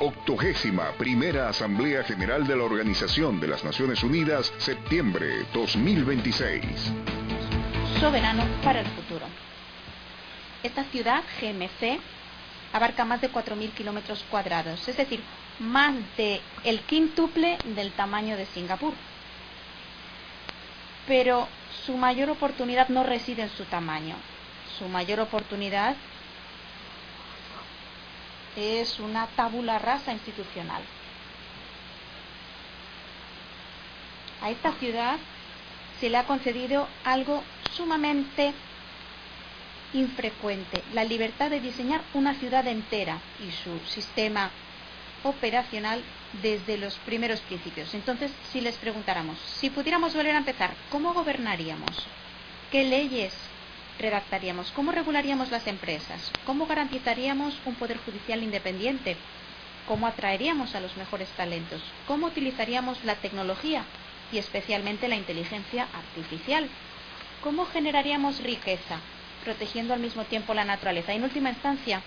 81ª Asamblea General de la Organización de las Naciones Unidas, septiembre 2026. Soberano para el futuro. Esta ciudad, GMC, abarca más de 4.000 kilómetros cuadrados, es decir, más del quíntuple del tamaño de Singapur. Pero su mayor oportunidad no reside en su tamaño. Su mayor oportunidad es una tabula rasa institucional. A esta ciudad se le ha concedido algo sumamente infrecuente: la libertad de diseñar una ciudad entera y su sistema operacional desde los primeros principios. Entonces, si les preguntáramos, si pudiéramos volver a empezar, ¿cómo gobernaríamos? ¿Qué leyes redactaríamos? ¿Cómo regularíamos las empresas? ¿Cómo garantizaríamos un poder judicial independiente? ¿Cómo atraeríamos a los mejores talentos? ¿Cómo utilizaríamos la tecnología y especialmente la inteligencia artificial? ¿Cómo generaríamos riqueza, protegiendo al mismo tiempo la naturaleza? Y en última instancia,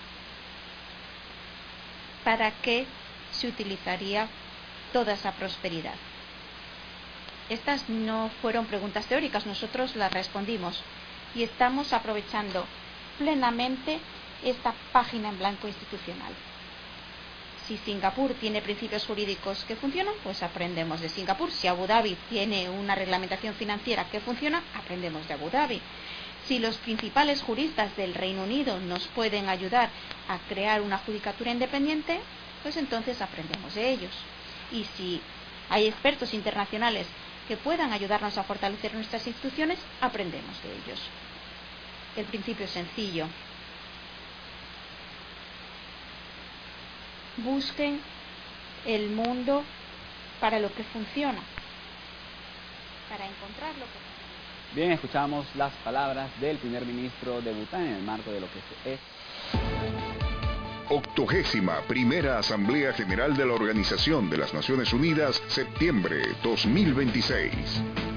¿para qué se utilizaría toda esa prosperidad? Estas no fueron preguntas teóricas, nosotros las respondimos y estamos aprovechando plenamente esta página en blanco institucional. Si Singapur tiene principios jurídicos que funcionan, pues aprendemos de Singapur. Si Abu Dhabi tiene una reglamentación financiera que funciona, aprendemos de Abu Dhabi. Si los principales juristas del Reino Unido nos pueden ayudar a crear una judicatura independiente, pues entonces aprendemos de ellos. Y si hay expertos internacionales que puedan ayudarnos a fortalecer nuestras instituciones, aprendemos de ellos. El principio es sencillo. Busquen el mundo para lo que funciona, para encontrar lo que funciona. Bien, escuchamos las palabras del primer ministro de Bután en el marco de lo que es 81ª Asamblea General de la Organización de las Naciones Unidas, septiembre 2026.